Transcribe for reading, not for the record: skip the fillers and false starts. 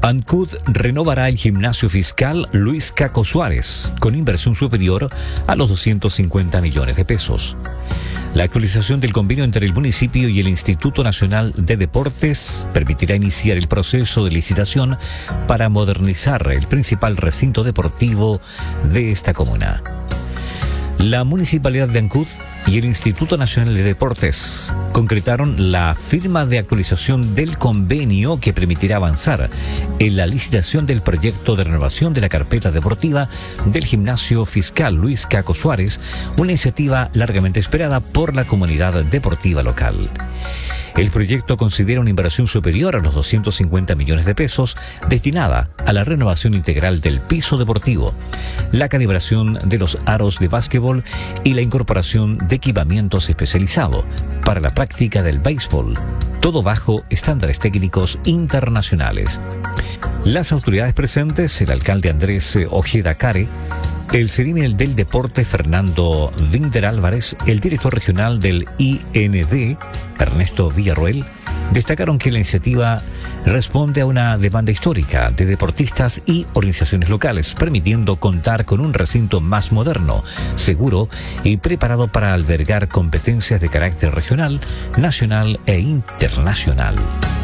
Ancud renovará el gimnasio fiscal Luis Caco Suárez, con inversión superior a los 250 millones de pesos. La actualización del convenio entre el municipio y el Instituto Nacional de Deportes permitirá iniciar el proceso de licitación para modernizar el principal recinto deportivo de esta comuna. La Municipalidad de Ancud y el Instituto Nacional de Deportes concretaron la firma de actualización del convenio que permitirá avanzar en la licitación del proyecto de renovación de la carpeta deportiva del gimnasio fiscal Luis Caco Suárez, una iniciativa largamente esperada por la comunidad deportiva local. El proyecto considera una inversión superior a los 250 millones de pesos destinada a la renovación integral del piso deportivo, la calibración de los aros de básquetbol y la incorporación de equipamientos especializados para la práctica del béisbol, todo bajo estándares técnicos internacionales. Las autoridades presentes, el alcalde Andrés Ojeda Care, el sedimel del deporte Fernando Winder Álvarez, el director regional del IND, Ernesto Villarroel, destacaron que la iniciativa responde a una demanda histórica de deportistas y organizaciones locales, permitiendo contar con un recinto más moderno, seguro y preparado para albergar competencias de carácter regional, nacional e internacional.